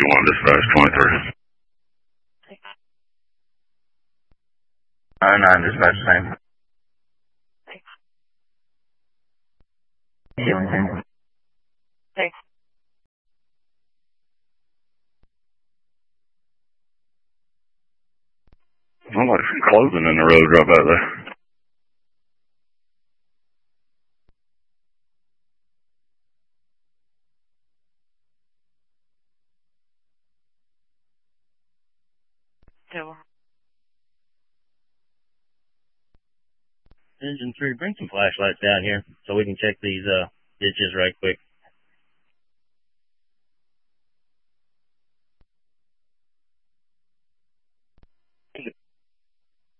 1, dispatch 23. 9, dispatch same. Somebody's clothing in the road right back there. Engine 3, bring some flashlights down here so we can check these ditches right quick.